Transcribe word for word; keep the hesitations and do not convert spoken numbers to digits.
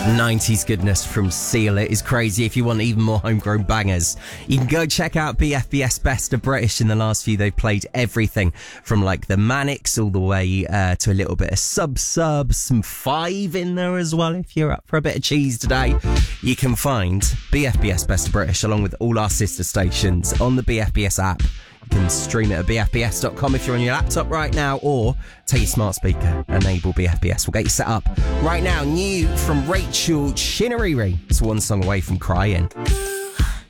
nineties goodness from Seal. It is crazy. If you want even more homegrown bangers, you can go check out B F B S Best of British. In the last few, they've played everything from like the Manics all the way uh, to a little bit of Sub Sub, some Five in there as well. If you're up for a bit of cheese today, you can find B F B S Best of British along with all our sister stations on the B F B S app. You can stream it at b f b s dot com if you're on your laptop right now, or take your smart speaker, enable B F B S. We'll get you set up right now. New from Rachel Chinnery. It's one song away from crying.